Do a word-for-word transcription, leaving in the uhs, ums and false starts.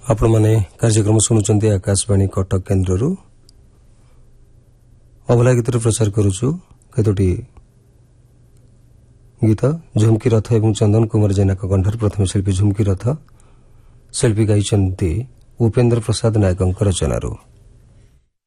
आपण माने कार्यक्रम शुणुंट आकाशवाणी कटक केन्द्र अबला गीत प्रचार करुचु केतोटी गीत झुमकी रथ एवं चंदन कुमार जेना कंठर प्रथम शिल्पी झुमकी रथ शिल्पी गाई उपेन्द्र प्रसाद नायक रचनारू।